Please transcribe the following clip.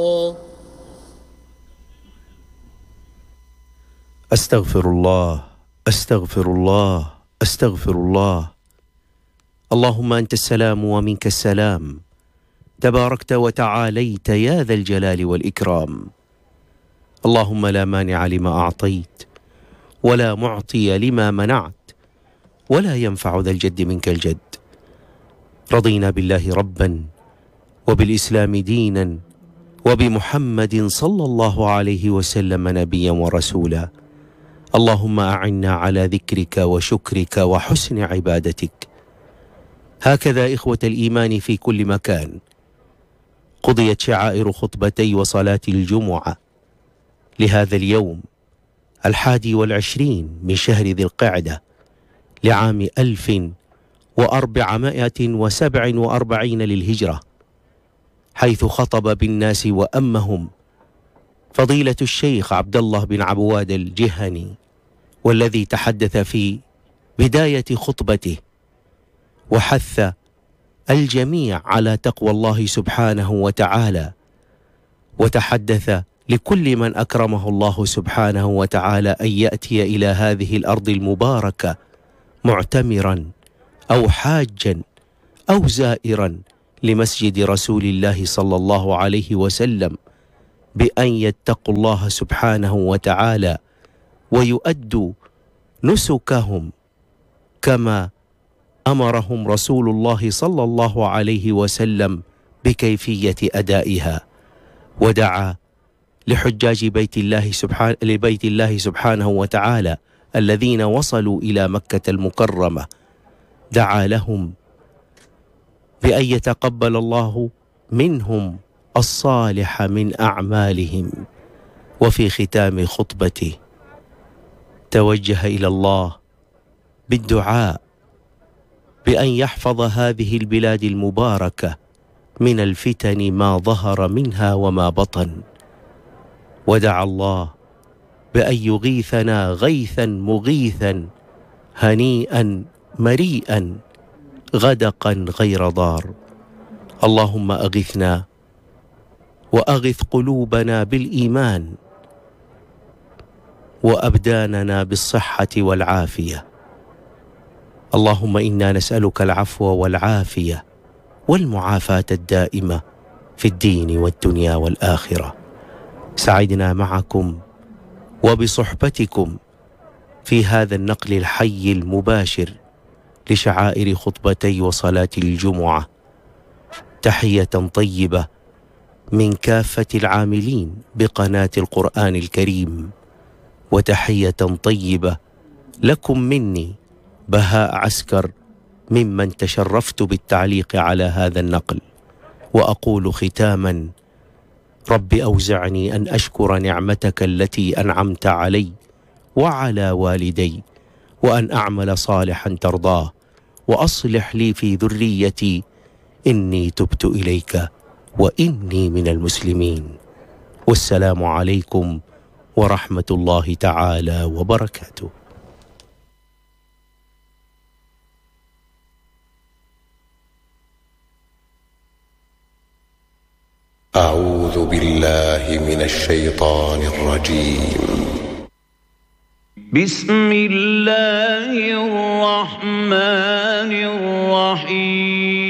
أستغفر الله أستغفر الله أستغفر الله. اللهم أنت السلام ومنك السلام، تباركت وتعاليت يا ذا الجلال والإكرام. اللهم لا مانع لما أعطيت ولا معطي لما منعت ولا ينفع ذا الجد منك الجد. رضينا بالله ربا وبالإسلام دينا وبمحمد صلى الله عليه وسلم نبيا ورسولا. اللهم أعنا على ذكرك وشكرك وحسن عبادتك. هكذا إخوة الإيمان في كل مكان قضيت شعائر خطبتي وصلاة الجمعة لهذا اليوم 21 من شهر ذي القعدة لعام 1447 للهجرة، حيث خطب بالناس وأمهم فضيلة الشيخ عبد الله بن عبواد الجهني، والذي تحدث في بداية خطبته وحث الجميع على تقوى الله سبحانه وتعالى، وتحدث لكل من أكرمه الله سبحانه وتعالى أن يأتي إلى هذه الأرض المباركة معتمرا أو حاجا أو زائرا لمسجد رسول الله صلى الله عليه وسلم بأن يتقوا الله سبحانه وتعالى ويؤدوا نسكهم كما أمرهم رسول الله صلى الله عليه وسلم بكيفية أدائها. ودعا لحجاج بيت الله سبحانه وتعالى الذين وصلوا إلى مكة المكرمة، دعا لهم بأن يتقبل الله منهم الصالح من أعمالهم. وفي ختام خطبته توجه إلى الله بالدعاء بأن يحفظ هذه البلاد المباركة من الفتن ما ظهر منها وما بطن، ودعا الله بأن يغيثنا غيثا مغيثا هنيئا مريئا غدقا غير ضار. اللهم أغثنا وأغث قلوبنا بالإيمان وأبداننا بالصحة والعافية. اللهم إنا نسألك العفو والعافية والمعافاة الدائمة في الدين والدنيا والآخرة. سعدنا معكم وبصحبتكم في هذا النقل الحي المباشر لشعائر خطبتي وصلاة الجمعة. تحية طيبة من كافة العاملين بقناة القرآن الكريم، وتحية طيبة لكم مني بهاء عسكر ممن تشرفت بالتعليق على هذا النقل. وأقول ختاما: رب أوزعني أن أشكر نعمتك التي أنعمت علي وعلى والدي، وأن أعمل صالحا ترضاه، وأصلح لي في ذريتي إني تبت إليك وإني من المسلمين. والسلام عليكم ورحمة الله تعالى وبركاته. أعوذ بالله من الشيطان الرجيم. بسم الله الرحمن الرحيم.